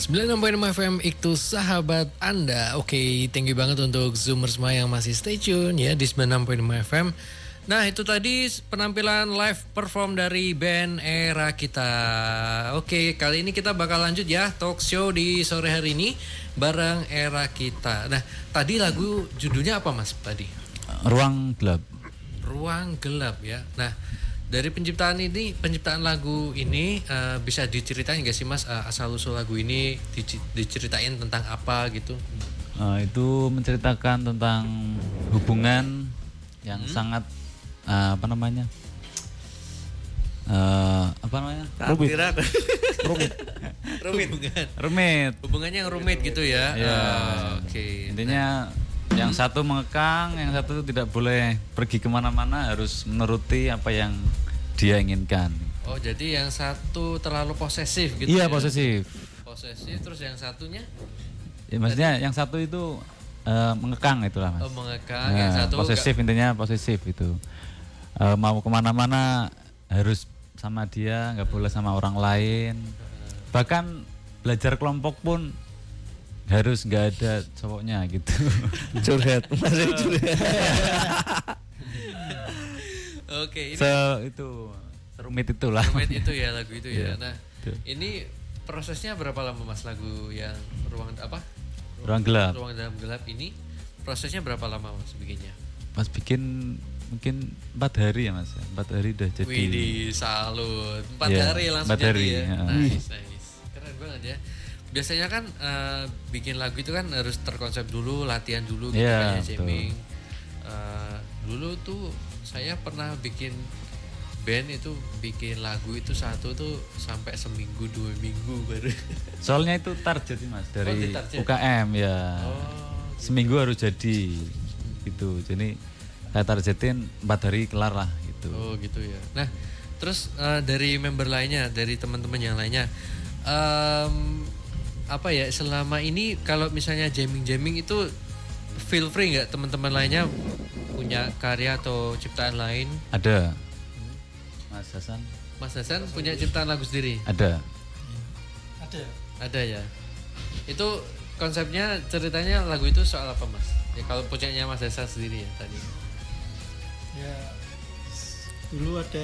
96.5 FM itu sahabat Anda. Oke, thank you banget untuk Zoomers semua yang masih stay tune ya di 96.5 FM. Nah, itu tadi penampilan live perform dari band Era Kita. Oke, kali ini kita bakal lanjut ya talk show di sore hari ini bareng Era Kita. Nah, tadi lagu judulnya apa Mas tadi? Ruang Gelap. Ruang Gelap ya. Nah, dari penciptaan lagu ini bisa diceritain gak sih Mas asal usul lagu ini diceritain tentang apa gitu? Itu menceritakan tentang hubungan yang sangat rumit. Hubungannya yang rumit gitu ya. Oke. Intinya yang satu mengekang, yang satu tidak boleh pergi kemana-mana, harus menuruti apa yang dia inginkan. Oh, jadi yang satu terlalu posesif gitu? Iya, ya? Posesif, terus yang satunya? Ya, maksudnya yang satu itu mengekang itulah Mas. Oh, mengekang. Yang satu posesif, intinya posesif itu. Mau kemana-mana harus sama dia, nggak boleh sama orang lain. Bahkan belajar kelompok pun harus nggak ada cowoknya gitu. Curhat, masih curhat. Oke, ini itu serumit itulah. Serumit itu ya lagu itu ya. Nah, ini prosesnya berapa lama Mas lagu yang Ruang Gelap? Ruang dalam gelap ini prosesnya berapa lama Mas bikinnya? Pas bikin mungkin 4 hari ya Mas. 4 hari udah jadi. Widih, salut. 4 hari langsung 4 hari, jadi ya. Nice. Keren banget ya. Biasanya kan bikin lagu itu kan harus terkonsep dulu, latihan dulu gitu kayak jamming. Dulu tuh saya pernah bikin band itu bikin lagu itu satu tuh sampai seminggu 2 minggu baru. Soalnya itu target sih Mas dari UKM ya. Seminggu harus jadi gitu. Jadi saya targetin 4 hari kelar lah gitu. Oh gitu ya. Nah terus dari member lainnya, dari teman-teman yang lainnya, apa ya selama ini kalau misalnya jamming itu feel free nggak teman-teman lainnya punya karya atau ciptaan lain? Ada. Mas Hasan punya ciptaan lagu sendiri? Ada ya. Itu konsepnya, ceritanya lagu itu soal apa Mas? Ya kalau punyanya Mas Hasan sendiri ya tadi. Ya dulu ada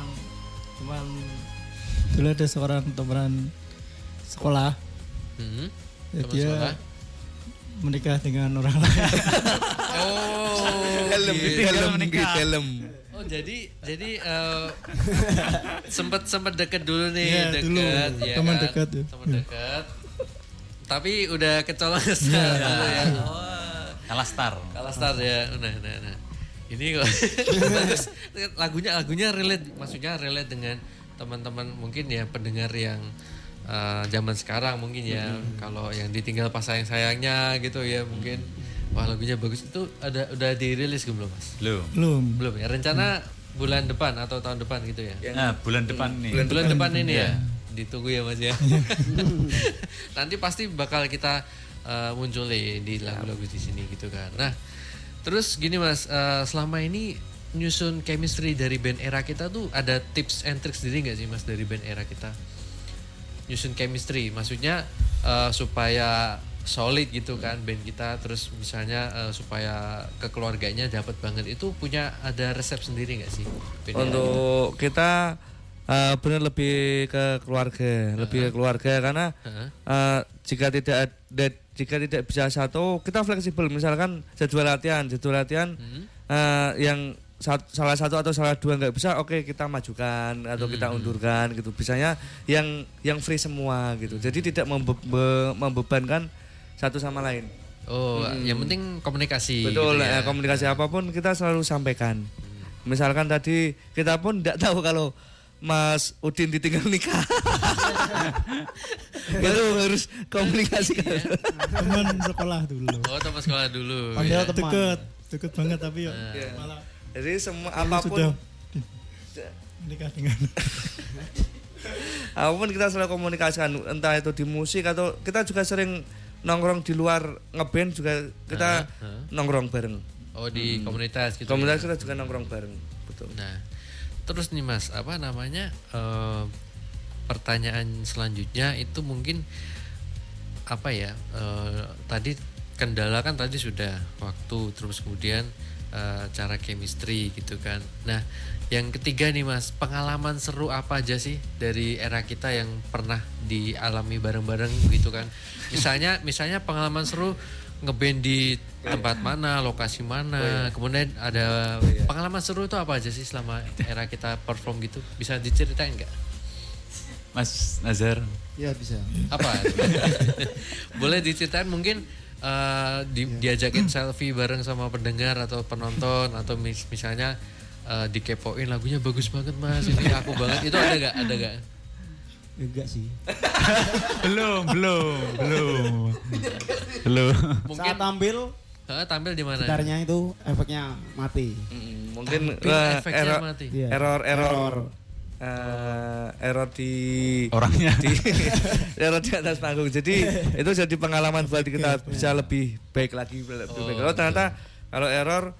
seorang teman sekolah. Ya, dia sekolah menikah dengan orang lain. Helm. Oh jadi sempat deket dulu nih, ya, deket dulu, ya teman kan? dekat ya. Teman dekat. Tapi udah kecolongan ya. Kalah star ya. Nah. Ini kok bagus. Lagunya relate, maksudnya relate dengan teman-teman mungkin ya pendengar yang zaman sekarang mungkin ya. Kalau yang ditinggal pas sayang-sayangnya gitu ya mungkin. Wah lagunya bagus. Itu udah dirilis belum Mas? Belum ya. Rencana bulan depan atau tahun depan gitu ya? Bulan depan nih. Bulan depan ini ya. Ditunggu ya Mas ya. Nanti pasti bakal kita muncul di lagu-lagu di sini gitu kan. Nah, terus gini Mas, selama ini nyusun chemistry dari band Era Kita tuh ada tips and tricks sendiri nggak sih Mas dari band Era Kita? Nyusun chemistry, maksudnya supaya solid gitu kan band kita, terus misalnya supaya kekeluarganya dapat banget, itu ada resep sendiri nggak sih? Untuk kita benar lebih ke keluarga, karena jika tidak bisa satu, kita fleksibel. Misalkan jadwal latihan yang salah satu atau salah dua nggak bisa, oke kita majukan atau kita undurkan gitu. Bisanya yang free semua gitu. Jadi tidak membebankan satu sama lain. Yang penting komunikasi. Betul, gitu ya. Komunikasi apapun kita selalu sampaikan. Misalkan tadi kita pun tidak tahu kalau Mas Udin ditinggal nikah. Baru harus komunikasi kan. Teman sekolah dulu. Oh, teman sekolah dulu. Padahal deket banget tapi ya malah. Jadi semua apapun sudah menikah dengan. Apapun kita selalu komunikasikan, entah itu di musik atau kita juga sering nongkrong di luar ngeband juga kita nongkrong bareng. Oh di komunitas gitu. Komunitas kita juga nongkrong bareng, betul. Nah, terus nih Mas, pertanyaan selanjutnya itu mungkin apa ya? Tadi kendala kan tadi sudah waktu, terus kemudian cara chemistry gitu kan. Nah, yang ketiga nih Mas, pengalaman seru apa aja sih dari era kita yang pernah dialami bareng-bareng gitu kan? Misalnya pengalaman seru ngeband di tempat mana, lokasi mana, kemudian ada pengalaman seru itu apa aja sih selama era kita perform gitu? Bisa diceritain nggak? Mas Nazar. Ya bisa. Apa? Boleh diceritain mungkin diajakin selfie bareng sama pendengar atau penonton atau misalnya dikepoin lagunya bagus banget Mas, ini aku banget, itu ada gak? Enggak sih. belum. Mungkin Saat tampil di mana? gitarnya itu efeknya mati. Mungkin Efeknya mati. Iya. error di Orangnya. error di atas panggung. Jadi itu jadi pengalaman buat kita bisa lebih baik lagi. Oh, ternyata kalau error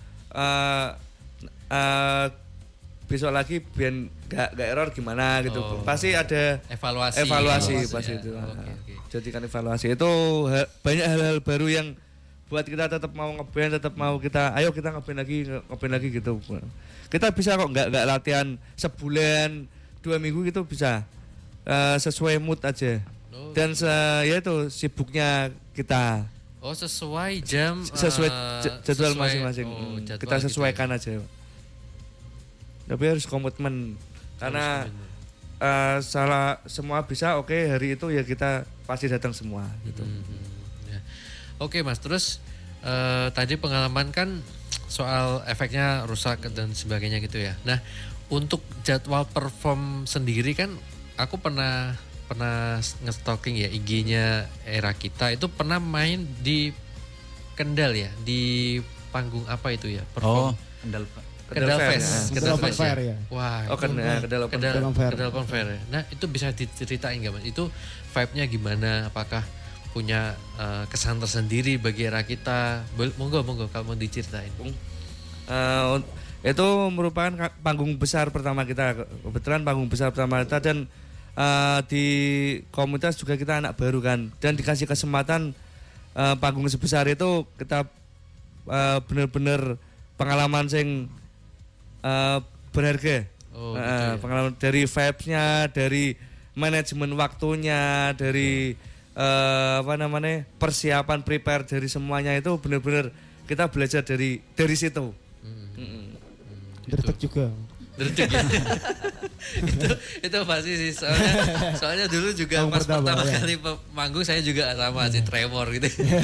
besok lagi biar gak error gimana gitu. Pasti ada evaluasi pasti itu. Okay. Jadikan evaluasi itu banyak hal-hal baru yang buat kita tetap mau ngeband, tetap mau ayo kita ngeband lagi gitu. Kita bisa kok nggak latihan sebulan 2 minggu gitu bisa sesuai mood aja. Dan ya itu sibuknya kita. Oh, sesuai jam sesuai jadwal masing-masing. Kita sesuaikan aja. Tapi harus komitmen karena salah semua bisa hari itu ya kita pasti datang semua gitu. Ya. Oke Mas, terus tadi pengalaman kan soal efeknya rusak dan sebagainya gitu ya. Nah, untuk jadwal perform sendiri kan aku pernah nge-stalking ya IG-nya era kita, itu pernah main di Kendal ya, di panggung apa itu ya? Perform. Kendal Fest. Kendal Fair ya. Wah, Kendal Open Fair. Nah, itu bisa diceritain nggak Mas? Itu vibe-nya gimana? Apakah punya kesan tersendiri bagi era kita? Monggo kalau mau diceritain. Itu merupakan panggung besar pertama kita, kebetulan panggung besar pertama kita, dan di komunitas juga kita anak baru kan, dan dikasih kesempatan panggung sebesar itu kita benar-benar pengalaman sing berharga. Gitu ya. Pengalaman dari vibes-nya, dari manajemen waktunya, dari persiapan prepare dari semuanya, itu benar-benar kita belajar dari situ. Derdek juga. Derdek ya. itu pasti sih, soalnya dulu juga pas pertama kali manggung saya juga sama sih tremor gitu.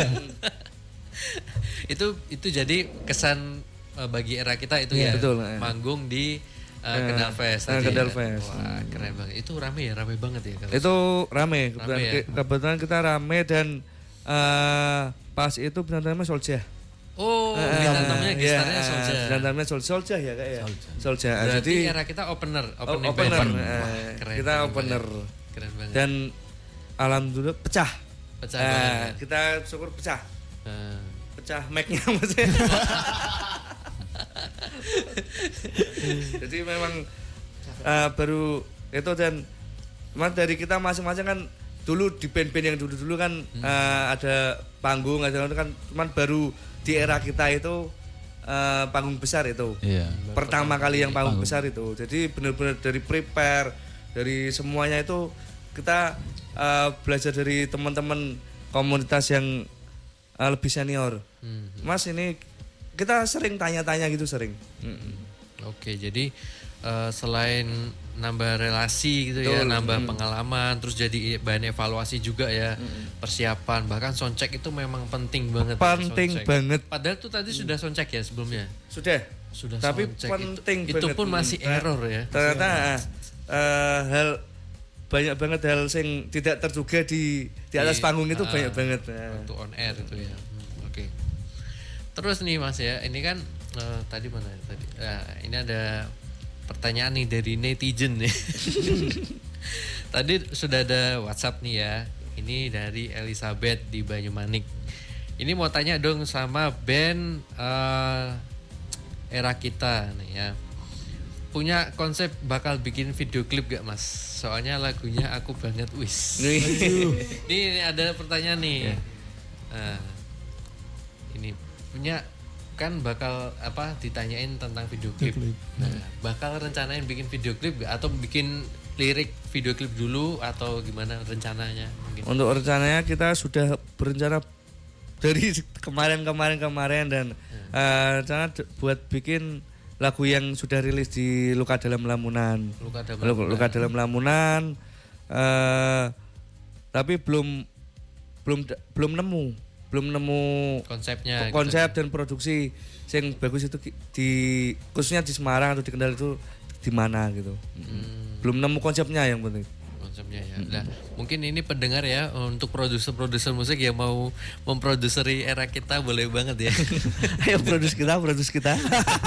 itu jadi kesan bagi era kita itu ya. Betul, manggung di Kendal Fest tadi. Kendal Ya. Fest. Wah, keren banget. Itu rame banget ya kalau. Itu rame. Ya? Kebetulan kita rame, dan pas itu benar-benar Solja. Oh, bintang tamunya gitarnya Solja. Bintang tamunya Solja ya kayak ya. Solja. Jadi era kita opener. Opener. Keren, kita opener. Keren banget. Dan alhamdulillah pecah. Banget. Kita syukur pecah. Pecah mic-nya maksudnya. Jadi memang baru itu, dan dari kita masing-masing kan dulu di band-band yang dulu kan ada panggung, ada kan, cuman baru di era kita itu panggung besar itu. Iya. Pertama kali yang panggung besar itu. Jadi benar-benar dari prepare, dari semuanya itu kita belajar dari teman-teman komunitas yang lebih senior. Mas, ini kita sering tanya-tanya gitu sering. Oke, jadi selain nambah relasi gitu ya, nambah pengalaman, terus jadi bahan evaluasi juga ya, persiapan, bahkan soundcheck itu memang penting banget. Penting banget. Padahal tuh tadi sudah soundcheck ya sebelumnya. Sudah. Tapi soundcheck. penting itu banget. pun masih error ya. Ternyata banyak banget hal yang tidak terduga di atas panggung itu banyak banget. Waktu on air itu ya. Oke. Terus nih Mas ya, ini kan tadi mana tadi? Ini ada pertanyaan nih dari netizen nih. Tadi sudah ada WhatsApp nih ya. Ini dari Elizabeth di Banyumanik. Ini mau tanya dong sama band era kita nih ya. punya konsep bakal bikin video klip gak Mas? Soalnya lagunya aku banget wis. Ini ada pertanyaan nih. Nah, ini punya kan bakal ditanyain tentang video klip. Nah, bakal rencanain bikin video klip gak atau bikin lirik video klip dulu atau gimana rencananya mungkin? Untuk rencananya kita sudah berencana dari kemarin dan rencana buat bikin lagu yang sudah rilis di Luka Dalam Lamunan. Luka Dalam Lamunan. Tapi belum nemu konsepnya konsep gitu. Dan produksi yang bagus itu khususnya di Semarang atau di Kendal itu di mana gitu. Belum nemu konsepnya yang penting. Konsepnya ya. Nah, mungkin ini pendengar ya untuk produser musik yang mau memproduseri era kita boleh banget ya. Ayo produce kita.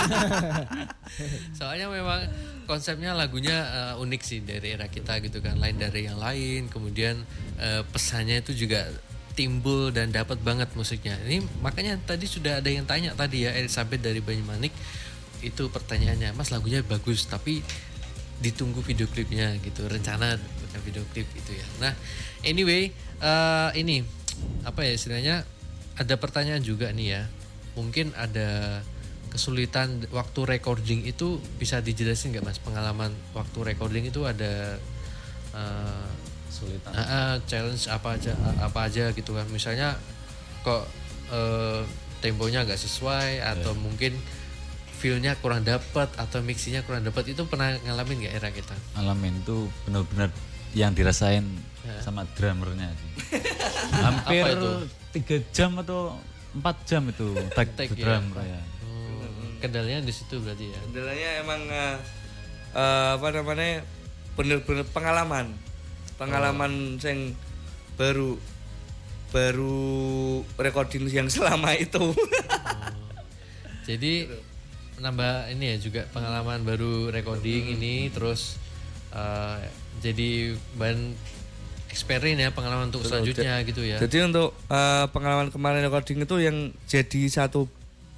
Soalnya memang konsepnya lagunya unik sih dari era kita gitu kan, lain dari yang lain. Kemudian pesannya itu juga timbul dan dapat banget musiknya. Ini makanya tadi sudah ada yang tanya tadi ya, Elizabeth dari Banyumanik itu pertanyaannya, Mas lagunya bagus tapi ditunggu video klipnya gitu, rencana bukan video klip itu ya. Nah anyway ini apa ya istilahnya, ada pertanyaan juga nih ya, mungkin ada kesulitan waktu recording itu, bisa dijelasin nggak Mas pengalaman waktu recording itu ada kesulitan challenge apa aja gitu kan, misalnya kok temponya nggak sesuai atau mungkin feel-nya kurang dapat atau mixingnya kurang dapat, itu pernah ngalamin nggak era kita? Ngalamin itu benar-benar yang dirasain sama drummernya sih. Hampir 3 jam atau 4 jam itu take drum ya. Kendalanya di situ berarti ya. Kendalanya emang bener-bener pengalaman yang baru recording yang selama itu. Jadi menambah ini ya juga pengalaman baru recording ini, terus jadi bahan experience ya, pengalaman untuk selanjutnya gitu ya. Jadi untuk pengalaman kemarin recording itu yang jadi satu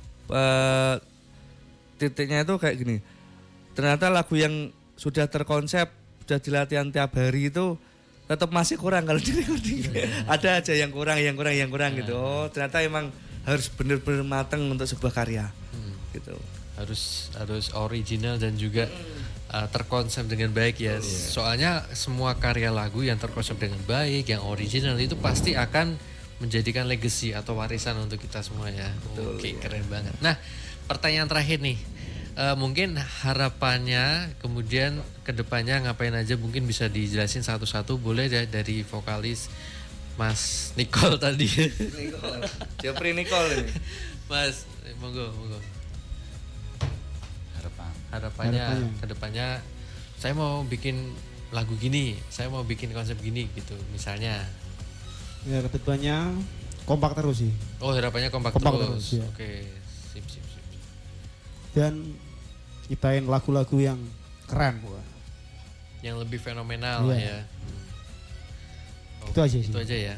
titiknya itu kayak gini. Ternyata lagu yang sudah terkonsep, sudah dilatihan tiap hari itu tetap masih kurang kalau di recording. Ada aja yang kurang gitu. Oh, ternyata emang harus benar-benar matang untuk sebuah karya. Gitu. Harus original dan juga terkonsep dengan baik ya. Soalnya semua karya lagu yang terkonsep dengan baik, yang original itu pasti akan menjadikan legacy atau warisan untuk kita semua ya. Oke, keren banget. Nah, pertanyaan terakhir nih. Mungkin harapannya kemudian kedepannya ngapain aja, mungkin bisa dijelasin satu-satu, boleh dari vokalis Mas Nicole tadi. Jeffrey Nicole ini. Mas, monggo. Harapannya kedepannya saya mau bikin lagu gini, saya mau bikin konsep gini gitu misalnya. Ya kedepannya kompak terus sih. Oh harapannya kompak terus. Ya. Oke, sip. Dan ciptain lagu-lagu yang keren bukan? Yang lebih fenomenal ya. Itu aja sih. Itu aja ya.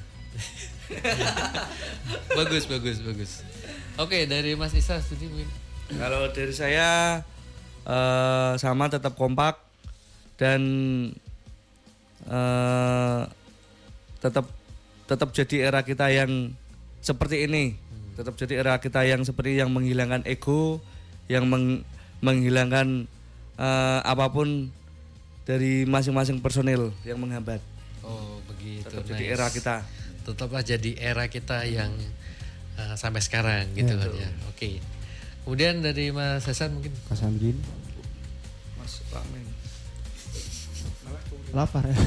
bagus. Oke, dari Mas Isa tadi mungkin. Kalau dari saya sama tetap kompak dan tetap jadi era kita yang seperti ini. Tetap jadi era kita yang seperti yang menghilangkan ego, yang menghilangkan apapun dari masing-masing personil yang menghambat. Oh, begitu. Tetap jadi era kita. Tetaplah jadi era kita yang sampai sekarang gitu kan ya. Oke. Kemudian dari Mas Hasan mungkin. Kasamjin. Mas Ramen. Lapar ya.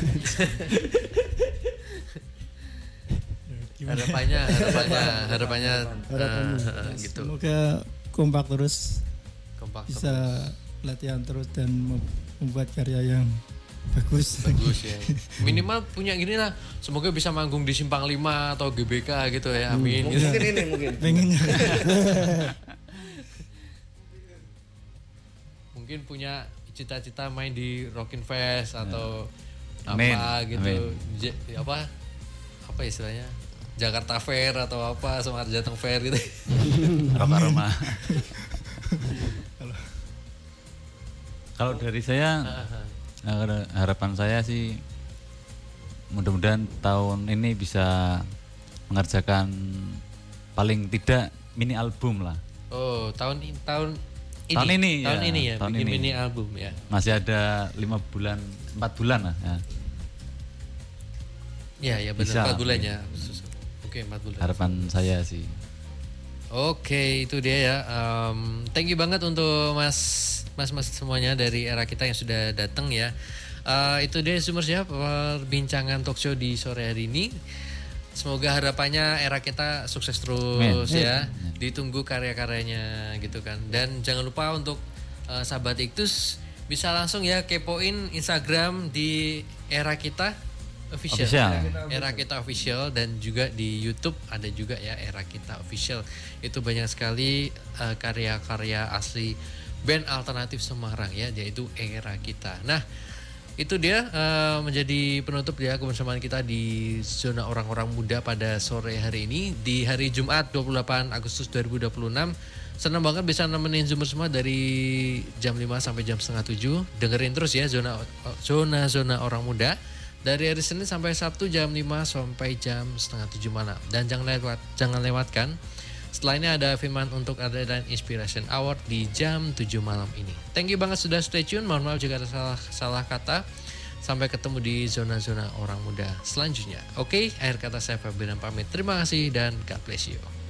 harapannya gitu. Semoga kompak terus, bisa terus. latihan terus dan membuat karya yang bagus ya. Minimal punya gini lah, semoga bisa manggung di Simpang 5 atau GBK gitu ya, amin. Mungkin. pengennya. Mungkin punya cita-cita main di Rockin Fest atau Amin. apa gitu. Apa istilahnya? Jakarta Fair atau apa, Semarang Jateng Fair gitu. Aroma. Kalau dari saya harapan saya sih mudah-mudahan tahun ini bisa mengerjakan paling tidak mini album lah. Oh, tahun ini Tahun ini ya, tahun bikin ini. mini album ya. Masih ada 4 bulan lah ya. Ya benar, Bisa. 4 bulan ya. Oke, 4 bulan. Harapan saya sih. Oke, itu dia ya. Thank you banget untuk mas semuanya dari era kita yang sudah datang ya. Itu dia Zoomers ya, perbincangan talk show di sore hari ini. Semoga harapannya era kita sukses terus ya. Ditunggu karya-karyanya gitu kan. Dan jangan lupa untuk sahabat Iktus bisa langsung ya kepoin Instagram di era kita official. Era kita official, dan juga di YouTube ada juga ya era kita official. Itu banyak sekali karya-karya asli band alternatif Semarang ya, yaitu era kita. Nah, itu dia menjadi penutup ya kebersamaan kita di Zona Orang-Orang Muda pada sore hari ini di hari Jumat 28 Agustus 2026. Senang banget bisa nemenin Zoomer semua dari jam 5 sampai jam setengah 7. Dengerin terus ya Zona Orang Muda dari hari Senin sampai Sabtu jam 5 sampai jam setengah 7 malam. Dan jangan lewatkan setelah ini ada Firman untuk ada dan Inspiration Hour di jam 7 malam ini. Thank you banget sudah stay tune. Mohon maaf jika ada salah kata. Sampai ketemu di zona-zona orang muda selanjutnya. Oke, akhir kata saya Fabian pamit. Terima kasih dan God bless you.